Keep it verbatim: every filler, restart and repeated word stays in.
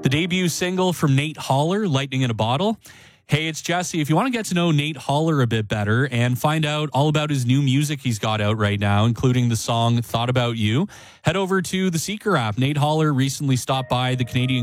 the debut single from Nate Holler, Lightning in a Bottle. Hey, it's Jesse. If you want to get to know Nate Holler a bit better and find out all about his new music he's got out right now, including the song Thought About You, head over to the Seeker app. Nate Holler recently stopped by the Canadian